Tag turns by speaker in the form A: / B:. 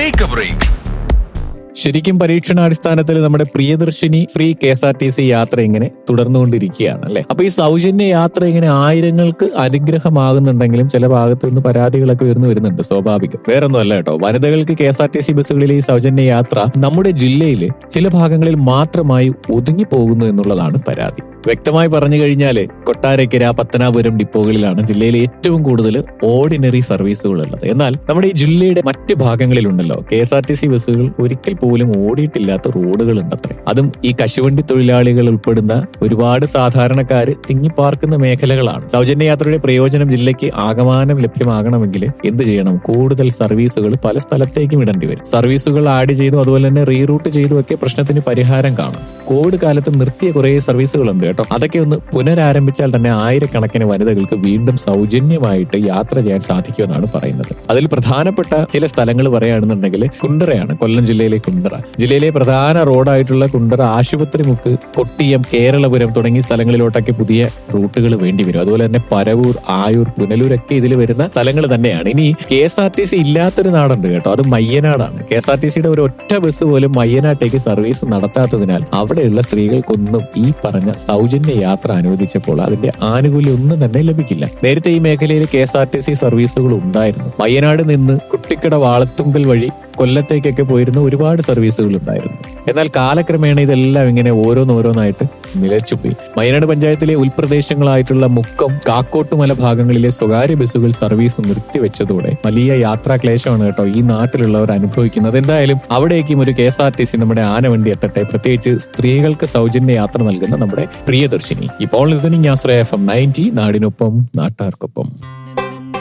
A: Take A break.
B: ശരിക്കും പരീക്ഷണാടിസ്ഥാനത്തിൽ നമ്മുടെ പ്രിയദർശിനി ഫ്രീ KSRTC യാത്ര ഇങ്ങനെ തുടർന്നുകൊണ്ടിരിക്കുകയാണ് അല്ലെ. അപ്പൊ ഈ സൗജന്യ യാത്ര ഇങ്ങനെ ആയിരങ്ങൾക്ക് അനുഗ്രഹമാകുന്നുണ്ടെങ്കിലും ചില ഭാഗത്ത് നിന്ന് പരാതികളൊക്കെ ഉയർന്നു വരുന്നുണ്ട്. സ്വാഭാവികം, വേറൊന്നും അല്ല കേട്ടോ. വനിതകൾക്ക് KSRTC ബസ്സുകളിലെ ഈ സൗജന്യ യാത്ര നമ്മുടെ ജില്ലയിൽ ചില ഭാഗങ്ങളിൽ മാത്രമായി ഒതുങ്ങി പോകുന്നു എന്നുള്ളതാണ് പരാതി. വ്യക്തമായി പറഞ്ഞു കഴിഞ്ഞാല് കൊട്ടാരക്കര, പത്തനാപുരം ഡിപ്പോകളിലാണ് ജില്ലയിലെ ഏറ്റവും കൂടുതൽ ഓർഡിനറി സർവീസുകൾ ഉള്ളത്. എന്നാൽ നമ്മുടെ ഈ ജില്ലയുടെ മറ്റ് ഭാഗങ്ങളിലുണ്ടല്ലോ KSRTC ബസ്സുകൾ ഒരിക്കൽ പോലും ഓടിയിട്ടില്ലാത്ത റോഡുകൾ ഉണ്ടത്രേ. അതും ഈ കശുവണ്ടി തൊഴിലാളികൾ ഉൾപ്പെടുന്ന ഒരുപാട് സാധാരണക്കാര് തിങ്ങിപ്പാർക്കുന്ന മേഖലകളാണ്. സൗജന്യ യാത്രയുടെ പ്രയോജനം ജില്ലയ്ക്ക് ആകമാനം ലഭ്യമാകണമെങ്കിൽ എന്ത് ചെയ്യണം? കൂടുതൽ സർവീസുകൾ പല സ്ഥലത്തേക്കും ഇടേണ്ടി വരും. സർവീസുകൾ ആഡ് ചെയ്തു അതുപോലെ തന്നെ റീറൂട്ട് ചെയ്തും ഒക്കെ പ്രശ്നത്തിന് പരിഹാരം കാണും. കോവിഡ് കാലത്ത് നിർത്തിയ കുറെ സർവീസുകളുണ്ട് കേട്ടോ. അതൊക്കെ ഒന്ന് പുനരാരംഭിച്ചാൽ തന്നെ ആയിരക്കണക്കിന് വനിതകൾക്ക് വീണ്ടും സൗജന്യമായിട്ട് യാത്ര ചെയ്യാൻ സാധിക്കുമെന്നാണ് പറയുന്നത്. അതിൽ പ്രധാനപ്പെട്ട ചില സ്ഥലങ്ങൾ പറയുകയാണെന്നുണ്ടെങ്കിൽ കുണ്ടറയാണ്. കൊല്ലം ജില്ലയിലെ കുണ്ടറ. ജില്ലയിലെ പ്രധാന റോഡായിട്ടുള്ള കുണ്ടറ, ആശുപത്രിമുക്ക്, കൊട്ടിയം, കേരളപുരം തുടങ്ങിയ സ്ഥലങ്ങളിലോട്ടൊക്കെ പുതിയ റൂട്ടുകൾ വേണ്ടി വരും. അതുപോലെ തന്നെ പരവൂർ, ആയൂർ, പുനലൂരൊക്കെ ഇതിൽ വരുന്ന സ്ഥലങ്ങൾ തന്നെയാണ്. ഇനി KSRTC ഇല്ലാത്തൊരു നാടുണ്ട് കേട്ടോ, അത് മയ്യനാടാണ്. KSRTCയുടെ ഒരു ഒറ്റ ബസ് പോലും മയ്യനാട്ടേക്ക് സർവീസ് നടത്താത്തതിനാൽ അവിടെയുള്ള സ്ത്രീകൾക്കൊന്നും ഈ പറഞ്ഞ സൗജന്യ യാത്ര അനുവദിച്ചപ്പോൾ അതിന്റെ ആനുകൂല്യം ഒന്നും തന്നെ ലഭിക്കില്ല. നേരത്തെ ഈ മേഖലയിൽ KSRTC സർവീസുകൾ ഉണ്ടായിരുന്നു. മയ്യനാട് നിന്ന് കുട്ടിക്കട, വാളത്തുങ്കൽ വഴി കൊല്ലത്തേക്കൊക്കെ പോയിരുന്ന ഒരുപാട് സർവീസുകൾ ഉണ്ടായിരുന്നു. എന്നാൽ കാലക്രമേണ ഇതെല്ലാം ഇങ്ങനെ ഓരോന്നോരോന്നായിട്ട് നിലച്ചുപോയി. വയനാട് പഞ്ചായത്തിലെ ഉൾപ്രദേശങ്ങളായിട്ടുള്ള മുക്കം, കാക്കോട്ടുമല ഭാഗങ്ങളിലെ സ്വകാര്യ ബസ്സുകൾ സർവീസ് നിർത്തിവെച്ചതോടെ വലിയ യാത്രാക്ലേശമാണ് കേട്ടോ ഈ നാട്ടിലുള്ളവർ അനുഭവിക്കുന്നത്. എന്തായാലും അവിടേക്കും ഒരു KSRTC നമ്മുടെ ആനവണ്ടി എത്തട്ടെ, പ്രത്യേകിച്ച് സ്ത്രീകൾക്ക് സൗജന്യ യാത്ര നൽകുന്ന നമ്മുടെ പ്രിയദർശിനി. ഇപ്പോൾ ലിസണിംഗ് ആശ്രയ FM 90, നാടിനൊപ്പം നാട്ടാർക്കൊപ്പം.